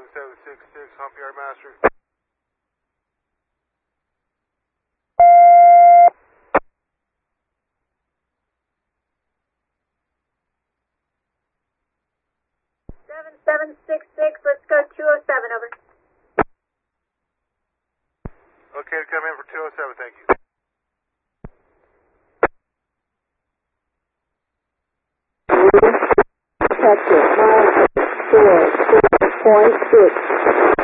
7766, Hump Yard Master. 7766, let's go 207, over. Okay, come in for 207, thank you. Texas, 9.6.